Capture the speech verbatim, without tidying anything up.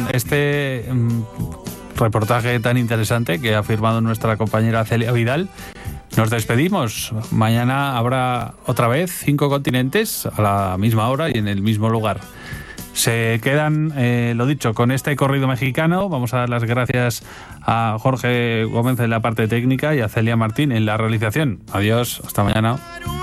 este um, reportaje tan interesante que ha firmado nuestra compañera Celia Vidal, nos despedimos. Mañana habrá otra vez cinco continentes a la misma hora y en el mismo lugar. Se quedan, eh, lo dicho, con este corrido mexicano. Vamos a dar las gracias a Jorge Gómez en la parte técnica y a Celia Martín en la realización. Adiós, hasta mañana.